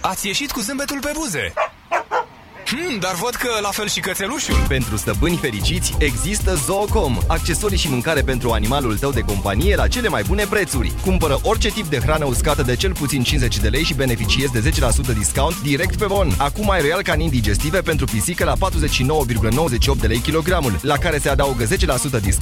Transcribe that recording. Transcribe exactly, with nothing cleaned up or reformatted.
ați ieșit cu zâmbetul pe buze. Hmm, dar văd că la fel și cățelușul. Pentru stăpâni fericiți există Zoocom, accesorii și mâncare pentru animalul tău de companie la cele mai bune prețuri. Cumpără orice tip de hrană uscată de cel puțin cincizeci de lei și beneficiezi de zece la sută discount direct pe bon. Acum ai Royal Canin digestive pentru pisică la patruzeci și nouă virgulă nouăzeci și opt de lei kilogramul, la care se adaugă zece la sută discount